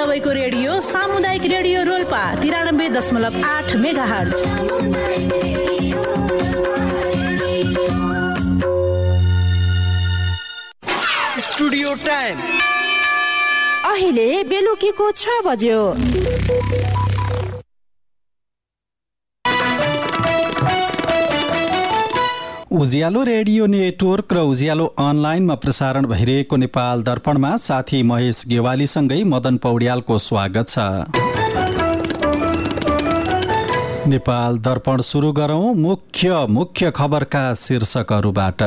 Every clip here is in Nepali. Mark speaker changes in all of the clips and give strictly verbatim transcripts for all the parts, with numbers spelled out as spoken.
Speaker 1: सबैको रेडियो सामुदायिक रेडियो रोल्पा तिरानब्बे दशमलव आठ मेगाहर्ज।
Speaker 2: स्टुडियो टाइम
Speaker 3: अहिले बेलुकीको छ बज्यो।
Speaker 4: उज्यालो रेडियो नेटवर्क र उज्यालो अनलाइनमा प्रसारण भइरहेको नेपाल दर्पणमा साथी महेश गेवालीसँगै मदन पौड्यालको स्वागत छ। नेपाल दर्पण सुरु गरौं मुख्य मुख्य खबरका शीर्षकहरूबाट।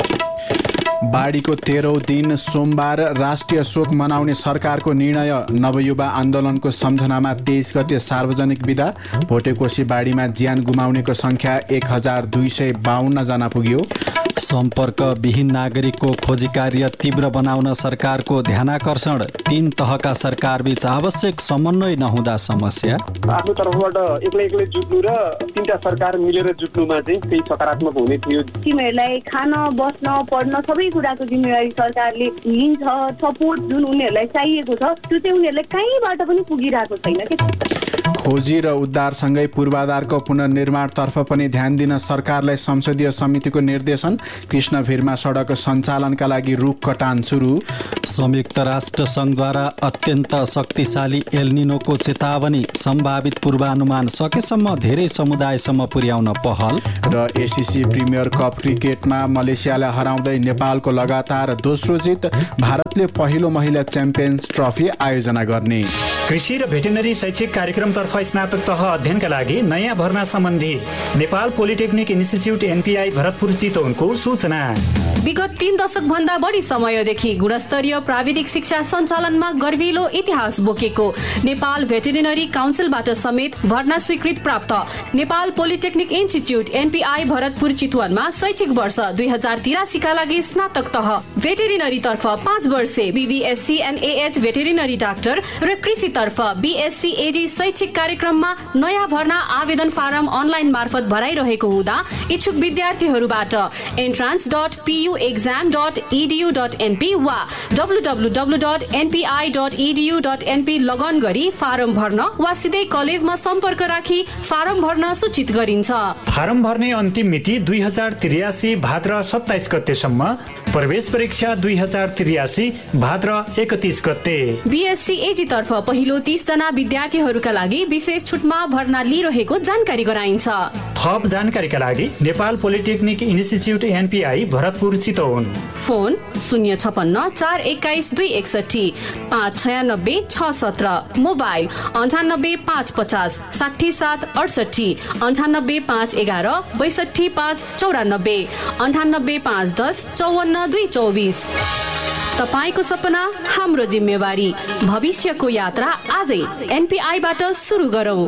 Speaker 5: बाढीको तेह्रौं दिन सोमबार राष्ट्रिय शोक मनाउने सरकारको निर्णय। नवयुवा आन्दोलनको सम्झनामा तेइस गते सार्वजनिक विदा। भोटेकोशी बाढीमा ज्यान गुमाउनेको संख्या एक हजार दुई सय बाहन्न जना पुग्यो। सम्पर्कविहीन नागरिकको खोजी कार्य तीव्र बनाउन सरकारको ध्यानाकर्षण। तीन तहका सरकारबीच आवश्यक समन्वय नहुँदा समस्या।
Speaker 6: आफ्नो तर्फबाट एक्लै एक्लै जुट्नु र तीनटा सरकार मिलेर जुट्नुमा चाहिँ केही सकारात्मक हुने थियो।
Speaker 7: तिमीहरूलाई खान बस्न पढ्न सबै कुराको जिम्मेवारी सरकारले लिन्छ। सपोर्ट जुन उनीहरूलाई चाहिएको छ त्यो चाहिँ उनीहरूलाई कहीँबाट पनि पुगिरहेको छैन के।
Speaker 5: खोजी र उद्धारसँगै पूर्वाधारको पुनर्निर्माणतर्फ पनि ध्यान दिन सरकारलाई संसदीय समितिको निर्देशन। कृष्णभिरमा सडक सञ्चालनका लागि रुख कटान सुरु।
Speaker 4: संयुक्त राष्ट्र संघद्वारा अत्यन्त शक्तिशाली एल्निनोको चेतावनी। सम्भावित पूर्वानुमान सकेसम्म धेरै समुदायसम्म पुर्याउन पहल। र एसिसी प्रिमियर कप क्रिकेटमा मलेसियालाई हराउँदै नेपालको लगातार दोस्रो जित। भारतले पहिलो महिला च्याम्पियन्स ट्रफी आयोजना गर्ने।
Speaker 8: कृषि र भेटेनरी शैक्षिक कार्यक्रमतर्फ स्नातक तह अध्ययनका लागि नयाँ भर्ना सम्बन्धी Nepal polytechnic institute NPI Bharatpur चितवनको सूचना।
Speaker 9: विगत तीन दशक भन्दा बढी समयदेखि गुणस्तरीय प्राविधिक शिक्षा सञ्चालनमा गर्विलो इतिहास बोकेको नेपाल भेटेरिनरी काउन्सिलबाट समेत भर्ना स्वीकृत प्राप्त Nepal polytechnic institute NPI Bharatpur चितवनमा शैक्षिक वर्ष दुई हजार तिरासीका लागि स्नातक तह भेटेरिनरी तर्फ पाँच वर्षे बीबीएससी एनएएच भेटेरिनरी डाक्टर र कृषि तर्फ बीएससी एजी शैक्षिक कार्यक्रममा नयाँ भर्ना आवेदन फारम अनलाइन मार्फत भराइरहेको हुँदा इच्छुक विद्यार्थीहरूबाट entrance dot PU exam dot edu dot NP वा W W W dot NPI dot edu dot NP लगन गरी फारम भर्न वा सिधै कलेजमा सम्पर्क राखी फारम भर्न सूचित गरिन्छ।
Speaker 8: फारम भर्ने अन्तिम मिति दुई हजार त्रियासी भाद्र सत्ताइस गतेसम्म। प्रवेश परीक्षा दुई हजार त्रियासी भाद्र एकतीस गते।
Speaker 9: बीएससी एजी तर्फ पहिलो तीस जना विद्यार्थीहरूका लागि विशेष छुटमा भर्ना लिइरहेको जानकारी गराइन्छ।
Speaker 8: थप जानकारीका लागि Nepal polytechnic institute NPI Bharatpur Chitwan.
Speaker 9: Phone शून्य छपन्न चार एक्काइस दुई एकसठी पाँच छयानब्बे छ सत्र। मोबाइल अन्ठानब्बे पाँच पचास साठी सात अडसठी अन्ठानब्बे पाँच एघार बैसठी पाँच चौरानब्बे अन्ठानब्बे पाँच दस चौवन्न दुई चौबिस। तपाईको सपना हाम्रो जिम्मेवारी। भविष्यको यात्रा आजै एनपीआईबाट सुरु गरौँ।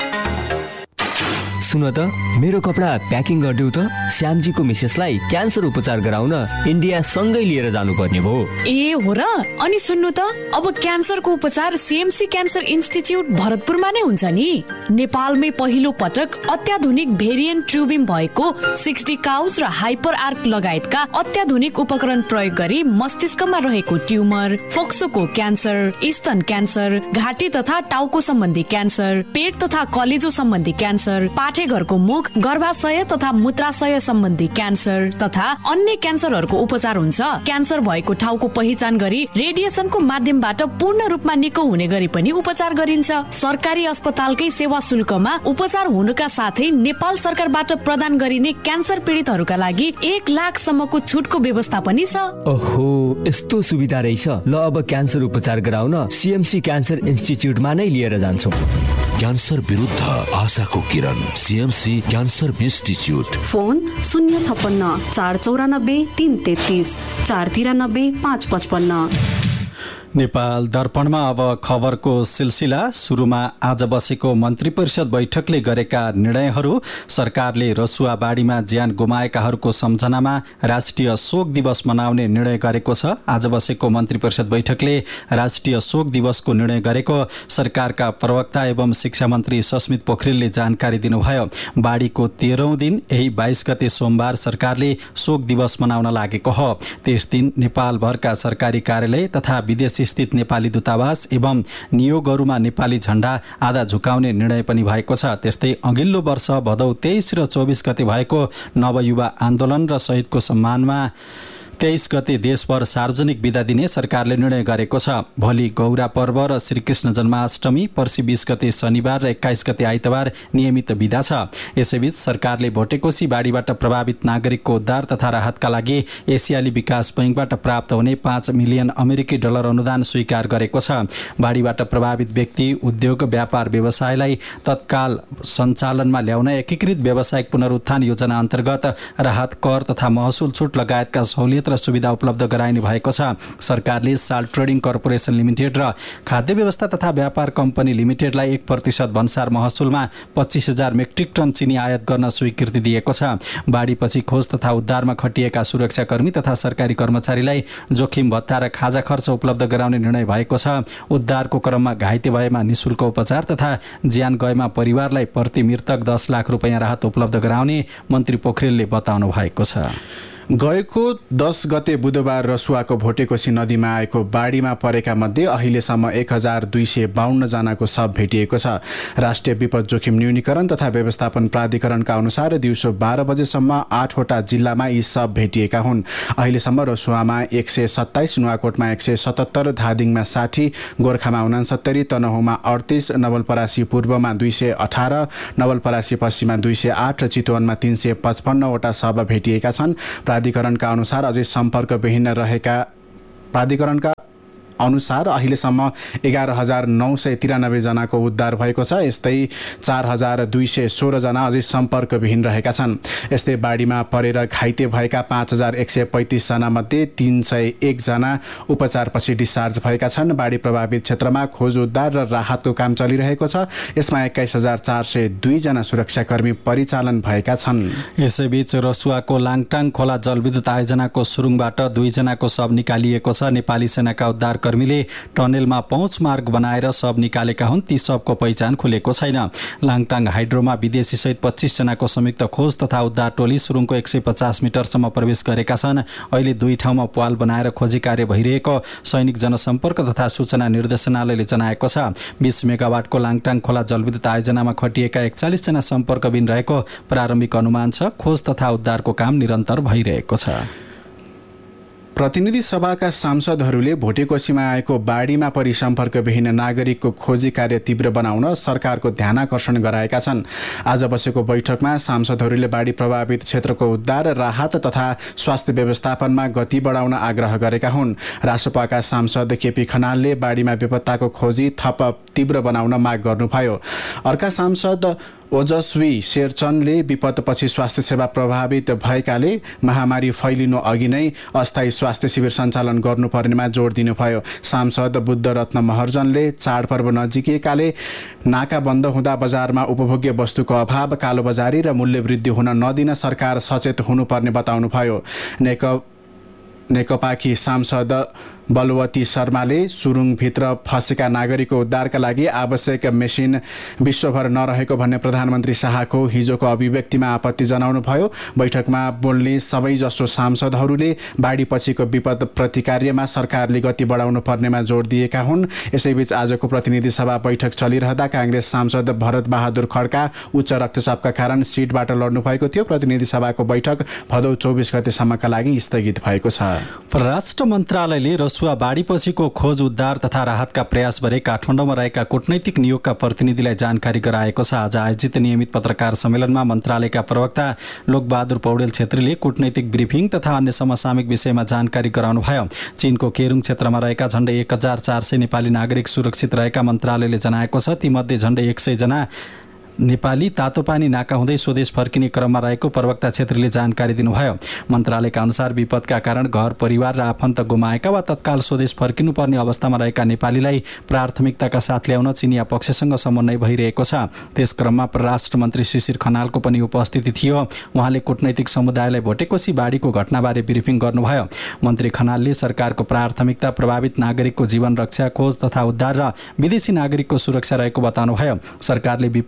Speaker 10: सुन त मेरो कपडा प्याकिङ गरिदेऊ त। श्यामजीको मिसेसलाई क्यान्सर उपचार गराउन इन्डिया सँगै लिएर जानुपर्ने भयो।
Speaker 11: ए हो र? अनि सुन्नु त अब क्यान्सरको उपचार सीएमसी क्यान्सर इन्स्टिच्युट भरतपुरमा नै हुन्छ नि। नेपालमै पहिलो पटक अत्याधुनिक भेरिएन्ट ट्युबिङ भएको सिक्सटी काउज र हाइपर आर्क लगायतका अत्याधुनिक उपकरण प्रयोग गरी मस्तिष्कमा रहेको ट्युमर, फोक्सोको क्यान्सर, स्तन क्यान्सर, घाँटी तथा टाउको सम्बन्धी क्यान्सर, पेट तथा कलेजो सम्बन्धी क्यान्सर, पाठेघरको मुख, गर्भाशय तथा मूत्राशय सम्बन्धी क्यान्सर तथा अन्य क्यान्सरहरूको उपचार हुन्छ। क्यान्सर भएको ठाउँको पहिचान गरी रेडिएसनको माध्यमबाट पूर्ण रूपमा निको हुने गरी पनि उपचार गरिन्छ। सरकारी अस्पतालकै सेवा शुल्कमा उपचार हुनुका साथै नेपाल सरकारबाट प्रदान गरिने क्यान्सर पीडितहरूका लागि एक लाख सम्मको छुटको व्यवस्था पनि छ।
Speaker 10: ओहो, यस्तो सुविधा रहेछ। ल अब क्यान्सर उपचार गराउन सीएमसी क्यान्सर इन्स्टिच्युटमा नै लिएर जान्छौँ।
Speaker 12: क्यान्सर विरुद्ध आशाको किरण सीएमसी क्यान्सर इन्स्टिच्युट।
Speaker 9: फोन शून्य छप्पन्न चार चौरानब्बे तीन तेत्तिस चार तिरानब्बे पाँच पचपन्न।
Speaker 4: नेपाल दर्पणमा अब खबरको सिलसिला। सुरुमा आज बसेको मन्त्री परिषद बैठकले गरेका निर्णयहरू। सरकारले रसुवा बाढीमा ज्यान गुमाएकाहरूको सम्झनामा राष्ट्रिय शोक दिवस मनाउने निर्णय गरेको छ। आज बसेको मन्त्री परिषद बैठकले राष्ट्रिय शोक दिवसको निर्णय गरेको सरकारका प्रवक्ता एवं शिक्षा मन्त्री सस्मित पोखरेलले जानकारी दिनुभयो। बाढीको तेह्रौं दिन यही बाइस गते सोमबार सरकारले शोक दिवस मनाउन लागेको हो। त्यस दिन नेपालभरका सरकारी कार्यालय तथा विदेशी कराची स्थित नेपाली दूतावास एवं नियोगहरूमा नेपाली झण्डा आधा झुकाउने निर्णय पनि भएको छ। त्यस्तै अघिल्लो वर्ष भदौ तेइस र चौबिस गते भएको नवयुवा आन्दोलन र शहीदको सम्मानमा तेइस गते देशभर सार्वजनिक बिदा दिने सरकारले निर्णय गरेको छ। भोलि गौरा पर्व र श्रीकृष्ण जन्माष्टमी, पर्सि बीस गते शनिबार र एक्काइस गते आइतबार नियमित बिदा छ। यसैबीच सरकारले भोटेकोशी बाढीबाट प्रभावित नागरिकको उद्धार तथा राहतका लागि एसियाली विकास बैङ्कबाट प्राप्त हुने पाँच मिलियन अमेरिकी डलर अनुदान स्वीकार गरेको छ। बाढीबाट प्रभावित व्यक्ति, उद्योग, व्यापार व्यवसायलाई तत्काल सञ्चालनमा ल्याउन एकीकृत व्यावसायिक पुनरुत्थान योजना अन्तर्गत राहत, कर तथा महसुल छुट लगायतका सहुलियत र सुविधा उपलब्ध गराइने भएको छ। सरकारले साल्ट ट्रेडिङ कर्पोरेसन लिमिटेड र खाद्य व्यवस्था तथा व्यापार कम्पनी लिमिटेडलाई एक प्रतिशत भन्सार महसुलमा पच्चिस हजार मेट्रिक टन चिनी आयात गर्न स्वीकृति दिएको छ। बाढीपछि खोज तथा उद्धारमा खटिएका सुरक्षाकर्मी तथा सरकारी कर्मचारीलाई जोखिम भत्ता र खाजा खर्च उपलब्ध गराउने निर्णय भएको छ। उद्धारको क्रममा घाइते भएमा निशुल्क उपचार तथा ज्यान गएमा परिवारलाई प्रति मृतक दस लाख रुपियाँ राहत उपलब्ध गराउने मन्त्री पोखरेलले बताउनु भएको छ।
Speaker 5: गएको दस गते बुधबार रसुवाको भोटेकोशी नदीमा आएको बाढीमा परेका मध्ये अहिलेसम्म एक हजार दुई सय बाहन्न जनाको शव भेटिएको छ। राष्ट्रिय विपद जोखिम न्यूनीकरण तथा व्यवस्थापन प्राधिकरणका अनुसार दिउँसो बाह्र बजेसम्म आठवटा जिल्लामा यी शव भेटिएका हुन्। अहिलेसम्म रसुवामा एक सय सत्ताइस, नुवाकोटमा एक सय सतहत्तर, धादिङमा साठी, गोर्खामा उनासत्तरी, तनहुँमा अडतिस, नवलपरासी पूर्वमा दुई सय अठार, नवलपरासी पश्चिममा दुई सय आठ र चितवनमा तीन सय पचपन्नवटा शव भेटिएका छन्। प्राधिकरणका अनुसार अझै सम्पर्कविहीन रहेका प्राधिकरणका अनुसार अहिलेसम्म एघार हजार नौ सय तिरानब्बे जनाको उद्धार भएको छ। यस्तै चार हजार दुई सय सोह्रजना अझै सम्पर्कविहीन रहेका छन्। यस्तै बाढीमा परेर घाइते भएका पाँच हजार एक सय पैँतिसजना मध्ये तीन सय एकजना उपचारपछि डिस्चार्ज भएका छन्। बाढी प्रभावित क्षेत्रमा खोज उद्धार र राहतको काम चलिरहेको छ। यसमा एक्काइस हजार चार सय दुईजना सुरक्षाकर्मी परिचालन भएका छन्।
Speaker 4: यसैबीच रसुवाको लाङटाङ खोला जलविद्युत आयोजनाको सुरुङबाट दुईजनाको शव निकालिएको छ। नेपाली सेनाका उद्धार कर्मीले टनेलमा पहुँच मार्ग बनाएर शव निकालेका हुन्। ती शवको पहिचान खुलेको छैन। लाङटाङ हाइड्रोमा विदेशी सहित पच्चिस जनाको संयुक्त खोज तथा उद्धार टोली सुरुङको एक सय पचास मिटरसम्म प्रवेश गरेका छन्। अहिले दुई ठाउँमा पाल बनाएर खोजी कार्य भइरहेको सैनिक जनसम्पर्क तथा सूचना निर्देशनालयले जनाएको छ। बीस मेगावाटको लाङटाङ खोला जलविद्युत आयोजनामा खटिएका एकचालिस जना सम्पर्कविहीन रहेको प्रारम्भिक अनुमान छ। खोज तथा उद्धारको काम निरन्तर भइरहेको छ।
Speaker 5: प्रतिनिधि सभाका सांसदहरूले भोटेकोशीमा आएको बाढीमा परि सम्पर्कविहीन नागरिकको खोजी कार्य तीव्र बनाउन सरकारको ध्यानाकर्षण गराएका छन्। आज बसेको बैठकमा सांसदहरूले बाढी प्रभावित क्षेत्रको उद्धार, राहत तथा स्वास्थ्य व्यवस्थापनमा गति बढाउन आग्रह गरेका हुन्। रासपाका सांसद केपी खनालले बाढीमा बेपत्ताको खोजी थप तीव्र बनाउन माग गर्नुभयो। अर्का सांसद ओजस्वी शेरचनले विपदपछि स्वास्थ्य सेवा प्रभावित भएकाले महामारी फैलिनु अघि नै अस्थायी स्वास्थ्य शिविर सञ्चालन गर्नुपर्नेमा जोड दिनुभयो। सांसद बुद्धरत्न महर्जनले चाडपर्व नजिकिएकाले नाका बन्द हुँदा बजारमा उपभोग्य वस्तुको अभाव, कालोबजारी र मूल्य वृद्धि हुन नदिन सरकार सचेत हुनुपर्ने बताउनुभयो। नेक नेकपाकी सांसद बलवती शर्माले सुरुङभित्र फँसेका नागरिकको उद्धारका लागि आवश्यक मेसिन विश्वभर नरहेको भन्ने प्रधानमन्त्री शाहको हिजोको अभिव्यक्तिमा आपत्ति जनाउनुभयो। बैठकमा बोल्ने सबैजसो सांसदहरूले बाढीपछिको विपद प्रतिकार्यमा सरकारले गति बढाउनु पर्नेमा जोड दिएका हुन्। यसैबीच आजको प्रतिनिधि सभा बैठक चलिरहँदा काङ्ग्रेस सांसद भरत बहादुर खड्का उच्च रक्तचापका कारण सिटबाट लड्नु भएको थियो। प्रतिनिधि सभाको बैठक भदौ चौबिस गतेसम्मका लागि स्थगित भएको छ।
Speaker 4: परराष्ट्र मन्त्रालयले रसुवा बाढीपछिको खोज उद्धार तथा राहतका प्रयासबारे काठमाडौँमा रहेका कूटनैतिक नियोगका प्रतिनिधिलाई जानकारी गराएको छ। आज आयोजित नियमित पत्रकार सम्मेलनमा मन्त्रालयका प्रवक्ता लोकबहादुर पौडेल छेत्रीले कूटनैतिक ब्रिफिङ तथा अन्य समसामयिक विषयमा जानकारी गराउनुभयो। चीनको केरुङ क्षेत्रमा रहेका झण्डै एक हजार चार सय नेपाली नागरिक सुरक्षित रहेका मन्त्रालयले जनाएको छ। तीमध्ये झण्डै एक सय जना नेपाली तातोपानी नाका हुँदै स्वदेश फर्किने क्रममा रहेको प्रवक्ता छेत्रीले जानकारी दिनुभयो। मन्त्रालयका अनुसार विपदका कारण घर परिवार र आफन्त गुमाएका वा तत्काल स्वदेश फर्किनुपर्ने अवस्थामा रहेका नेपालीलाई प्राथमिकताका साथ ल्याउन चिनिया पक्षसँग समन्वय भइरहेको छ। त्यस क्रममा परराष्ट्र मन्त्री शिशिर खनालको पनि उपस्थिति थियो। उहाँले कूटनैतिक समुदायलाई भोटेकोशी बाढीको घटनाबारे ब्रिफिङ गर्नुभयो। मन्त्री खनालले सरकारको प्राथमिकता प्रभावित नागरिकको जीवन रक्षा, खोज तथा उद्धार र विदेशी नागरिकको सुरक्षा रहेको बताउनुभयो। सरकारले विपदको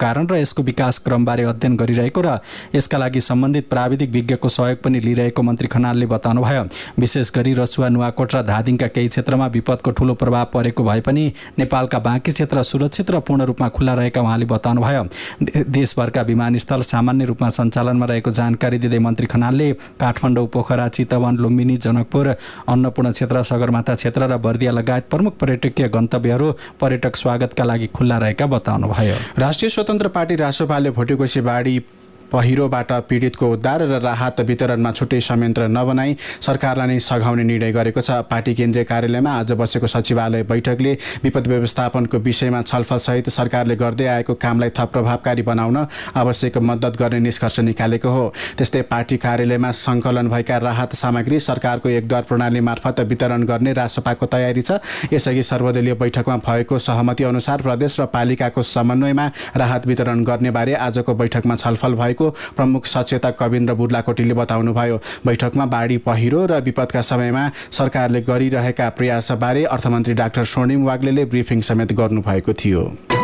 Speaker 4: कारण र यसको विकास क्रमबारे अध्ययन गरिरहेको र यसका लागि सम्बन्धित प्राविधिक विज्ञको सहयोग पनि लिइरहेको मन्त्री खनालले बताउनुभयो। विशेष गरी रसुवा, नुवाकोट र धादिङका केही क्षेत्रमा विपदको ठूलो प्रभाव परेको भए पनि नेपालका बाँकी क्षेत्र सुरक्षित र पूर्ण रूपमा खुल्ला रहेका उहाँले बताउनुभयो। देशभरका विमानस्थल सामान्य रूपमा सञ्चालनमा रहेको जानकारी दिँदै मन्त्री खनालले काठमाडौँ, पोखरा, चितवन, लुम्बिनी, जनकपुर, अन्नपूर्ण क्षेत्र, सगरमाथा क्षेत्र र बर्दिया लगायत प्रमुख पर्यटकीय गन्तव्यहरू पर्यटक स्वागतका लागि खुल्ला रहेका बताउनुभयो।
Speaker 5: राष्ट्रिय स्वतन्त्र पार्टी रासोपाले भोटेकोशी बाढी पहिरोबाट पीडितको उद्धार र राहत वितरणमा छुट्टै संयन्त्र नबनाई सरकारलाई नै सघाउने निर्णय गरेको छ। पार्टी केन्द्रीय कार्यालयमा आज बसेको सचिवालय बैठकले विपद व्यवस्थापनको विषयमा छलफलसहित सरकारले गर्दै आएको कामलाई थप प्रभावकारी बनाउन आवश्यक मद्दत गर्ने निष्कर्ष निकालेको हो। त्यस्तै पार्टी कार्यालयमा सङ्कलन भएका राहत सामग्री सरकारको एकद्वार प्रणाली मार्फत वितरण गर्ने रासोपाको तयारी छ। यसअघि सर्वदलीय बैठकमा भएको सहमति अनुसार प्रदेश र पालिकाको समन्वयमा राहत वितरण गर्ने बारे आजको बैठकमा छलफल भएको प्रमुख सचेतक कविन्द्र बुर्लाकोटीले बताउनुभयो। बैठकमा बाढी पहिरो र विपदका समयमा सरकारले गरिरहेका प्रयासबारे अर्थमन्त्री डाक्टर स्वर्णिम वाग्लेले ब्रिफिङ समेत गर्नुभएको थियो।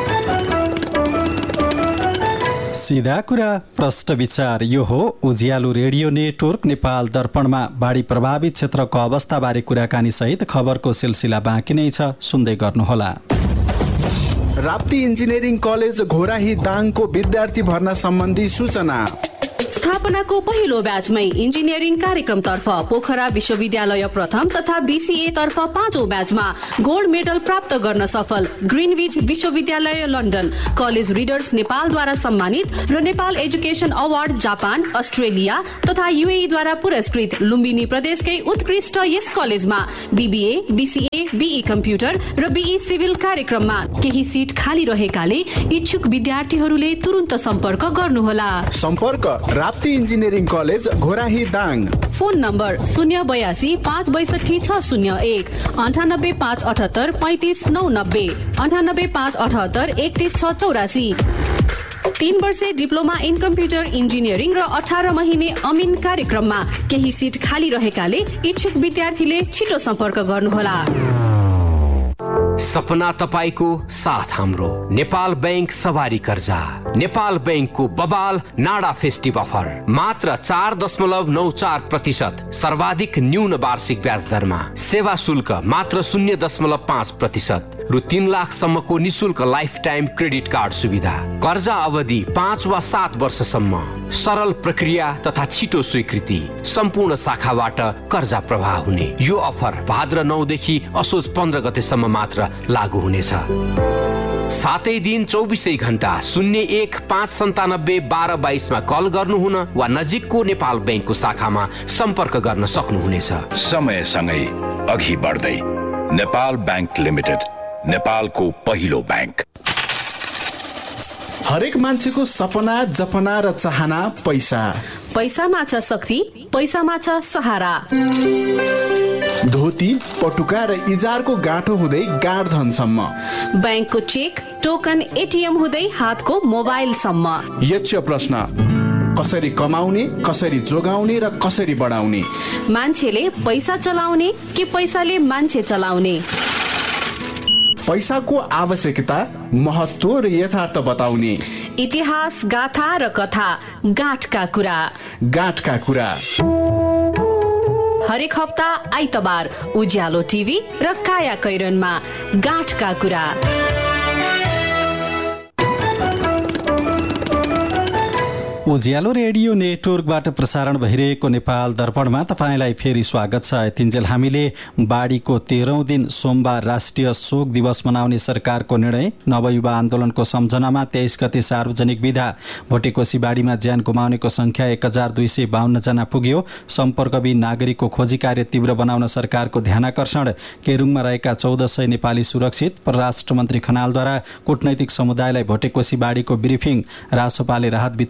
Speaker 4: सिधा कुरा प्रष्ट विचार यो हो। उज्यालो रेडियो नेटवर्क नेपाल दर्पणमा बाढी प्रभावित क्षेत्रको अवस्थाबारे कुराकानी सहित खबरको सिलसिला बाँकी नै छ, सुन्दै गर्नुहोला।
Speaker 5: राप्ती इन्जिनियरिङ कलेज घोराही दाङको विद्यार्थी भर्ना सम्बन्धी सूचना।
Speaker 9: स्थापनाको पहिलो ब्याचमै इन्जिनियरिङ कार्यक्रमतर्फ पोखरा विश्वविद्यालय प्रथम तथा बीसीए तर्फ पाँचौं ब्याचमा गोल्ड मेडल प्राप्त गर्न सफल ग्रिनविच विश्वविद्यालय लन्डन, कलेज रिडर्स नेपालद्वारा सम्मानित र Nepal education award Japan, Australia तथा युएई द्वारा पुरस्कृत लुम्बिनी प्रदेशकै उत्कृष्ट यस कलेजमा बीबीए, बीसीए, बीई कम्प्युटर र बीई सिभिल कार्यक्रममा केही सिट खाली रहेकाले इच्छुक विद्यार्थीहरूले तुरुन्त सम्पर्क गर्नुहोला।
Speaker 5: सम्पर्क Rapti engineering college Ghorahi Dang.
Speaker 9: Phone number शून्य बयासी पाँच बैसठी छ शून्य एक, अन्ठानब्बे पाँच अठहत्तर पैँतिस नौ नब्बे, अन्ठानब्बे पाँच अठहत्तर एकतिस छ चौरासी। तीन वर्षे डिप्लोमा इन कम्प्युटर इन्जिनियरिङ र अठार महिने अमिन कार्यक्रममा केही सिट खाली रहेकाले इच्छुक विद्यार्थीले छिटो सम्पर्क गर्नुहोला।
Speaker 13: सपना तपाईको साथ हाम्रो। नेपाल बैंक सवारी कर्जा, नेपाल बैंकको बबाल नाडा फेस्टिभ अफर मात्र चार दशमलव नौ चार प्रतिशत सर्वाधिक न्यून वार्षिक ब्याज दरमा, सेवा शुल्क मात्र शून्य दशमलव पाँच प्रतिशत, रु तीन लाखसम्मको निशुल्क लाइफ टाइम क्रेडिट कार्ड सुविधा, कर्जा अवधि पाँच वा सात वर्षसम्म, सरल प्रक्रिया तथा छिटो स्वीकृति, सम्पूर्ण शाखाबाट कर्जा प्रवाह हुने। यो अफर भाद्र नौदेखि असोज पन्ध्र गतेसम्म मात्र लागू हुनेछ। सातै दिन चौबिसै घण्टा शून्य एक पाँच सन्तानब्बे बाह्र बाइसमा कल गर्नुहुन वा नजिकको नेपाल बैंकको शाखामा सम्पर्क गर्न सक्नुहुनेछ।
Speaker 14: समयसँगै अघि बढ्दै नेपाल बैंक लिमिटेड, नेपालको पहिलो बैंक।
Speaker 5: हरेक मान्छेको सपना, जपना र चाहना पैसा।
Speaker 9: पैसामा छ शक्ति, पैसामा छ सहारा।
Speaker 5: धोती, पटुका र इजारको गाँठो हुँदै गाड धनसम्म,
Speaker 9: बैंकको चेक, टोकन, एटिएम हुँदै हातको मोबाइलसम्म।
Speaker 5: यक्ष प्रश्न, कसरी कमाउने, कसरी जोगाउने र कसरी बढाउने?
Speaker 9: मान्छेले पैसा चलाउने कि पैसाले मान्छे चलाउने?
Speaker 5: पैसाको आवश्यकता, महत्त्व र यथार्थ बताउने।
Speaker 9: इतिहास, गाथा र कथा, गाँठका कुरा।
Speaker 5: गाँठका कुरा
Speaker 9: हरेक हप्ता आइतबार उज्यालो टिभी र काया कैरनमा गाँठका कुरा।
Speaker 4: उज्यालो रेडियो नेटवर्कबाट प्रसारण भइरहेको नेपाल दर्पणमा तपाईँलाई फेरि स्वागत छ। यतिन्जेल हामीले बाढीको तेह्रौं दिन सोमबार राष्ट्रिय शोक दिवस मनाउने सरकारको निर्णय, नवयुवा आन्दोलनको सम्झनामा तेइस गते सार्वजनिक विदा, भोटेकोशी बाढीमा ज्यान गुमाउनेको संख्या एक हजार दुई सय बाहन्न जना पुग्यो, सम्पर्कविहीन नागरिकको खोजी कार्य तीव्र बनाउन सरकारको ध्यानाकर्षण, केरुङमा रहेका चौध सय नेपाली सुरक्षित, परराष्ट्र मन्त्री खनालद्वारा कूटनैतिक समुदायलाई भोटेकोशी बाढीको ब्रिफिङ, रासोपाले राहत वितरणमा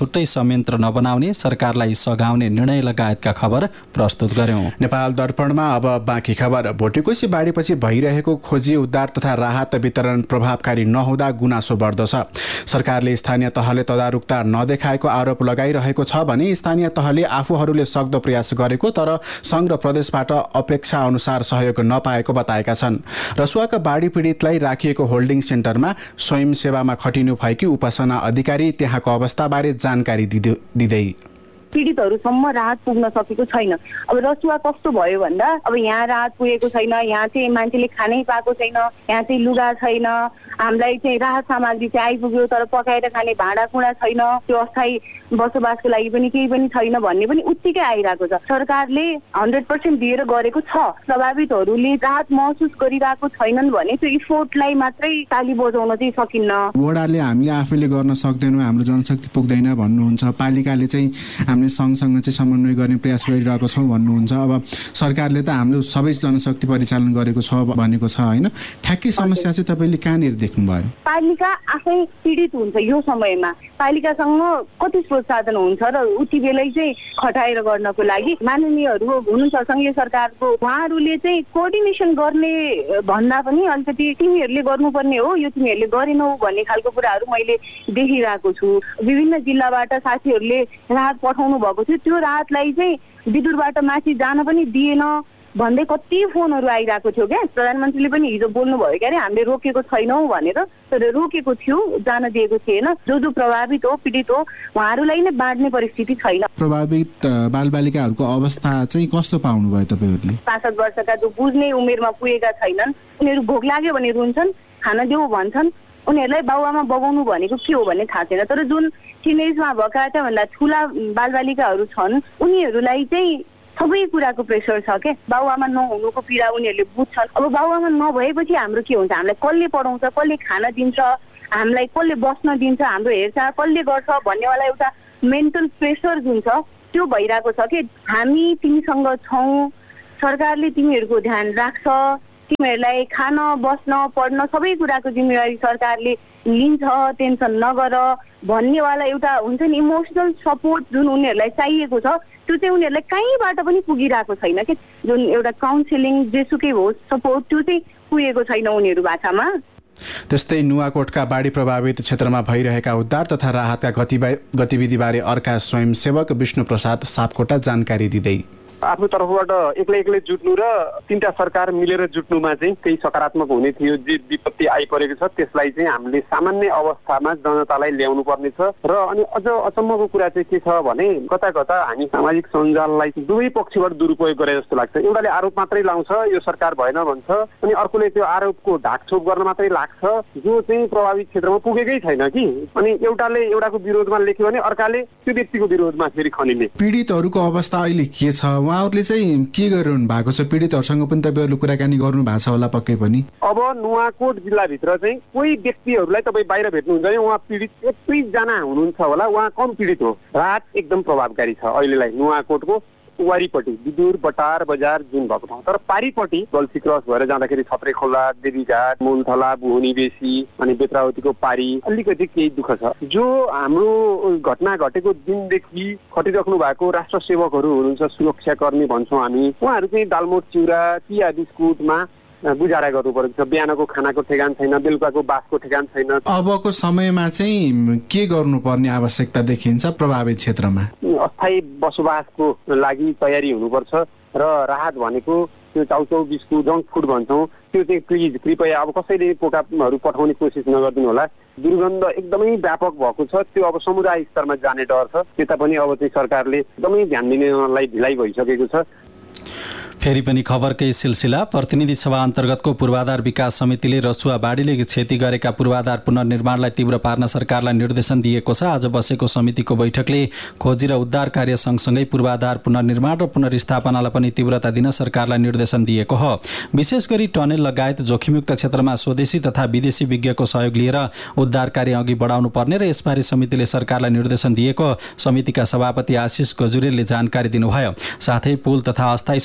Speaker 4: छुट्टै संयन्त्र नबनाउने, सरकारलाई सघाउने निर्णय लगायतका खबर प्रस्तुत गर्यौं।
Speaker 5: नेपाल दर्पणमा अब बाँकी खबर। भोटेकोशी बाढीपछि भइरहेको खोजी उद्धार तथा राहत वितरण प्रभावकारी नहुँदा गुनासो बढ्दो छ। सरकारले स्थानीय तहले तदारुकता नदेखाएको आरोप लगाइरहेको छ भने स्थानीय तहले आफूहरूले सक्दो प्रयास गरेको तर संघ र प्रदेशबाट अपेक्षा अनुसार सहयोग नपाएको बताएका छन्। रसुवाका बाढी पीडितलाई राखिएको होल्डिङ सेन्टरमा स्वयंसेवामा खटिनु भएकी उपासना अधिकारी त्यहाँको अवस्थाबारे जानकारी दिँदै
Speaker 7: पीडितहरूसम्म राहत पुग्न सकेको छैन। अब रसुवा कस्तो भयो भन्दा अब यहाँ राहत पुगेको छैन, यहाँ चाहिँ मान्छेले खानै पाएको छैन, यहाँ चाहिँ लुगा छैन, हामीलाई चाहिँ राहत सामग्री चाहिँ आइपुग्यो तर पकाएर खाने भाँडाकुँडा छैन, त्यो अस्थायी बसोबासको लागि पनि केही पनि छैन भन्ने पनि उत्तिकै आइरहेको छ। सरकारले हन्ड्रेड पर्सेन्ट दिएर गरेको छ, प्रभावितहरूले राहत महसुस गरिरहेको छैनन् भने त्यो इफोर्टलाई मात्रै ताली बजाउन चाहिँ सकिन्न।
Speaker 5: वडाले हामीले आफैले गर्न सक्दैनौँ, हाम्रो जनशक्ति पुग्दैन भन्नुहुन्छ, पालिकाले चाहिँ हामीले सँगसँग चाहिँ समन्वय गर्ने प्रयास गरिरहेको छौँ भन्नुहुन्छ। अब सरकारले त हाम्रो सबै जनशक्ति परिचालन गरेको छ भनेको छ होइन, ठ्याक्कै समस्या चाहिँ तपाईँले कहाँनिर देख्नुभयो?
Speaker 7: पालिका आफै पीडित हुन्छ यो समयमा, पालिकासँग कति साधन हुन्छ र उति बेलै चाहिँ खटाएर गर्नको लागि माननीयहरू हुनुहुन्छ सङ्घीय सरकारको, उहाँहरूले चाहिँ कोअर्डिनेसन गर्ने भन्दा पनि अलिकति तिमीहरूले गर्नुपर्ने हो, यो तिमीहरूले गरेनौ भन्ने खालको कुराहरू मैले देखिरहेको छु। विभिन्न जिल्लाबाट साथीहरूले राहत पठाउनु भएको थियो, त्यो राहतलाई चाहिँ विदुरबाट माथि जान पनि दिएन भन्दै कति फोनहरू आइरहेको थियो क्या। प्रधानमन्त्रीले पनि हिजो बोल्नुभयो क्या अरे हामीले रोकेको छैनौँ भनेर, तर रोकेको थियो, जान दिएको थिएन। जो जो प्रभावित हो पीडित हो उहाँहरूलाई नै बाँड्ने परिस्थिति छैन।
Speaker 5: प्रभावित बालबालिकाहरूको अवस्था चाहिँ कस्तो पाउनुभयो तपाईँहरूले?
Speaker 7: पाँच सात वर्षका जो बुझ्ने उमेरमा पुगेका छैनन्, उनीहरू भोक लाग्यो भने रुन्छन्, खाना देऊ भन्छन्, उनीहरूलाई बाबुआमा बगाउनु भनेको के हो भन्ने थाहा छैन। तर जुन टिनेजमा भएका त्योभन्दा ठुला बालबालिकाहरू छन् उनीहरूलाई चाहिँ सबै कुराको प्रेसर छ क्या। बाबुआमा नहुनुको पीडा उनीहरूले बुझ्छन्। अब बाबुआमा नभएपछि हाम्रो के हुन्छ, हामीलाई कसले पढाउँछ, कसले खाना दिन्छ, हामीलाई कसले बस्न दिन्छ, हाम्रो हेरचाह कसले गर्छ भन्नेवाला एउटा मेन्टल प्रेसर जुन छ त्यो भइरहेको छ कि हामी तिमीसँग छौँ, सरकारले तिमीहरूको ध्यान राख्छ, तिमीहरूलाई खान बस्न पढ्न सबै कुराको जिम्मेवारी सरकारले लिन्छ, टेन्सन नगर भन्नेवाला एउटा हुन्छ नि इमोसनल सपोर्ट जुन उनीहरूलाई चाहिएको छ त्यो चाहिँ उनीहरूलाई कहीँबाट पनि पुगिरहेको छैन कि। जुन एउटा काउन्सिलिङ जेसुकै होस् सपोर्ट त्यो चाहिँ पुगेको छैन उनीहरू भाषामा।
Speaker 5: त्यस्तै नुवाकोटका बाढी प्रभावित क्षेत्रमा भइरहेका उद्धार तथा राहतका गतिविधिबारे अर्का स्वयंसेवक विष्णु प्रसाद सापकोटा जानकारी दिँदै
Speaker 6: आफ्नो तर्फबाट एक्लै एक्लै जुट्नु र तीनटा सरकार मिलेर जुट्नुमा चाहिँ केही सकारात्मक हुने थियो। जे विपत्ति आइपरेको छ त्यसलाई चाहिँ हामीले सामान्य अवस्थामा जनतालाई ल्याउनु पर्ने छ। र अनि अझ अचम्मको कुरा चाहिँ के छ भने कता कता हामी सामाजिक सञ्जाललाई दुवै पक्षबाट दुरुपयोग गरे जस्तो लाग्छ। एउटाले आरोप मात्रै लाउँछ, यो सरकार भएन भन्छ, अनि अर्कोले त्यो आरोपको ढाकछोप गर्न मात्रै लाग्छ, जो चाहिँ प्रभावित क्षेत्रमा पुगेकै छैन कि। अनि एउटाले एउटाको विरोधमा लेख्यो भने अर्काले त्यो व्यक्तिको विरोधमा फेरि खनिने।
Speaker 5: पीडितहरूको अवस्था अहिले के छ, उहाँहरूले चाहिँ के गरिरहनु भएको छ? पीडितहरूसँग पनि तपाईँहरूले कुराकानी गर्नु भएको छ होला पक्कै पनि।
Speaker 6: अब नुवाकोट जिल्लाभित्र चाहिँ कोही व्यक्तिहरूलाई तपाईँ बाहिर भेट्नुहुन्छ भने उहाँ पीडित एकैजना हुनुहुन्छ होला, उहाँ कम पीडित हो। राहत एकदम प्रभावकारी छ अहिलेलाई नुवाकोटको वारीपट्टि विदुर बटार बजार जुन भएको ठाउँ। तर पारीपट्टि गल्फी क्रस भएर जाँदाखेरि छत्रे खोला, देवीघाट, मुलथला, बुहुनी बेसी अनि बेत्रावतीको पारी अलिकति केही दुःख छ। जो हाम्रो घटना घटेको दिनदेखि खटिराख्नु भएको राष्ट्र सेवकहरू हुनुहुन्छ, सुरक्षाकर्मी भन्छौँ हामी, उहाँहरू चाहिँ दालमोट चिउरा चिया बिस्कुटमा गुजारा गर्नु परेको छ। बिहानको खानाको ठेगान छैन, बेलुकाको बासको ठेगान छैन।
Speaker 5: अबको समयमा चाहिँ के गर्नुपर्ने आवश्यकता देखिन्छ प्रभावित क्षेत्रमा?
Speaker 6: अस्थायी बसोबासको लागि तयारी हुनुपर्छ र राहत भनेको त्यो चाउचाउ बिस्कुट जङ्क फुड भन्छौँ त्यो चाहिँ प्लिज कृपया अब कसैले पोकाहरू पठाउने कोसिस नगरिदिनु होला। दुर्गन्ध एकदमै व्यापक भएको छ, त्यो अब समुदाय स्तरमा जाने डर छ। त्यता पनि अब चाहिँ सरकारले एकदमै ध्यान दिनेलाई ढिलाइ भइसकेको छ।
Speaker 4: फेरि पनि खबरकै सिलसिला। प्रतिनिधि सभा अन्तर्गतको पूर्वाधार विकास समितिले रसुवा बाढीले क्षति गरेका पूर्वाधार पुनर्निर्माणलाई तीव्र पार्न सरकारलाई निर्देशन दिएको छ। आज बसेको समितिको बैठकले खोजी र उद्धार कार्य सँगसँगै पूर्वाधार पुनर्निर्माण र पुनर्स्थापनालाई पनि तीव्रता दिन सरकारलाई निर्देशन दिएको हो। विशेष गरी टनेल लगायत जोखिमयुक्त क्षेत्रमा स्वदेशी तथा विदेशी विज्ञको सहयोग लिएर उद्धार कार्य अघि बढाउनु पर्ने र यसबारे समितिले सरकारलाई निर्देशन दिएको समितिका सभापति आशिष गजुरेलले जानकारी दिनुभयो। साथै पुल तथा अस्थायी सडक निर्माण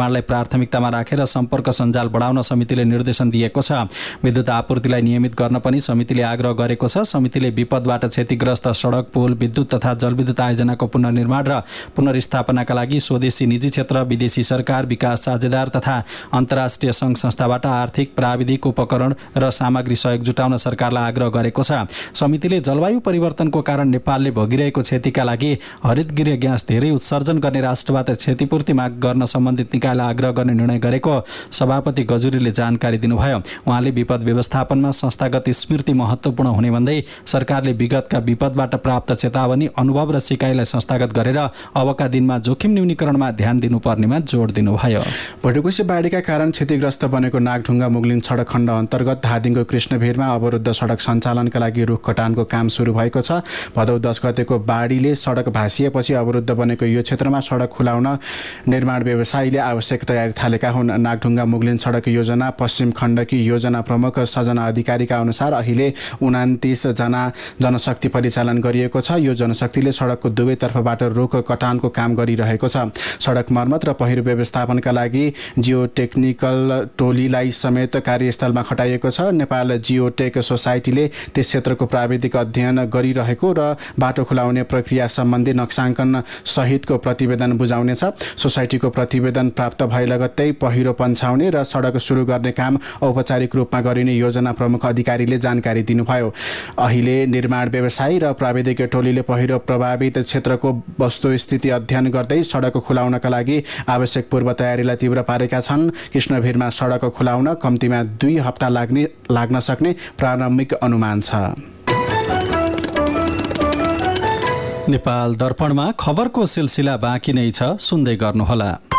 Speaker 4: निर्माणलाई प्राथमिकतामा राखेर सम्पर्क सञ्जाल बढाउन समितिले निर्देशन दिएको छ। विद्युत आपूर्तिलाई नियमित गर्न पनि समितिले आग्रह गरेको छ। समितिले विपदबाट क्षतिग्रस्त सडक, पुल, विद्युत तथा जलविद्युत आयोजनाको पुनर्निर्माण र पुनर्स्थापनाका लागि स्वदेशी निजी क्षेत्र, विदेशी सरकार, विकास साझेदार तथा अन्तर्राष्ट्रिय सङ्घ संस्थाबाट आर्थिक, प्राविधिक, उपकरण र सामग्री सहयोग जुटाउन सरकारलाई आग्रह गरेको छ। समितिले जलवायु परिवर्तनको कारण नेपालले भोगिरहेको क्षतिका लागि हरितगृह ग्यास धेरै उत्सर्जन गर्ने राष्ट्रबाट क्षतिपूर्ति माग गर्न सम्बन्धित निकायलाई आग्रह गर्ने निर्णय गरेको सभापति गजुरीले जानकारी दिनुभयो। उहाँले विपद व्यवस्थापनमा संस्थागत स्मृति महत्त्वपूर्ण हुने भन्दै सरकारले विगतका विपदबाट प्राप्त चेतावनी, अनुभव र सिकाइलाई संस्थागत गरेर अबका दिनमा जोखिम न्यूनीकरणमा ध्यान दिनुपर्नेमा जोड दिनुभयो।
Speaker 5: भोटेकोशी बाढीका कारण क्षतिग्रस्त बनेको नागढुङ्गा मुगलिन सडक खण्ड अन्तर्गत धादिङको कृष्णभिरमा अवरुद्ध सडक सञ्चालनका लागि रुख कटानको काम सुरु भएको छ। भदौ दस गतेको बाढीले सडक भाँसिएपछि अवरुद्ध बनेको यो क्षेत्रमा सडक खुलाउन निर्माण व्यवसायीले आवश्यक तयारी थालेका हुन्। नागढुङ्गा मुगलिन सडक योजना पश्चिम खण्डकी योजना प्रमुख सजना अधिकारीका अनुसार अहिले उनातिस जना जनशक्ति परिचालन गरिएको छ। यो जनशक्तिले सडकको दुवैतर्फबाट रुख कटानको काम गरिरहेको छ। सडक मर्मत र पहिरो व्यवस्थापनका लागि जियो टेक्निकल टोलीलाई समेत कार्यस्थलमा खटाइएको छ। नेपाल जियोटेक सोसाइटीले त्यस क्षेत्रको प्राविधिक अध्ययन गरिरहेको र बाटो खुलाउने प्रक्रिया सम्बन्धी नक्साङ्कन सहितको प्रतिवेदन बुझाउनेछ। सोसाइटीको प्रतिवेदन प्राप्त भए लगत्तै पहिरो पन्छाउने र सडक सुरु गर्ने काम औपचारिक रूपमा गरिने योजना प्रमुख अधिकारीले जानकारी दिनुभयो। अहिले निर्माण व्यवसायी र प्राविधिक टोलीले पहिरो प्रभावित क्षेत्रको वस्तुस्थिति अध्ययन गर्दै सडक खुलाउनका लागि आवश्यक पूर्व तयारीलाई तीव्र पारेका छन्। कृष्णभिरमा सडक खुलाउन कम्तीमा दुई हप्ता लाग्ने लाग्न सक्ने प्रारम्भिक अनुमान छ।
Speaker 4: नेपाल दर्पणमा खबरको सिलसिला बाँकी नै छ, सुन्दै गर्नुहोला।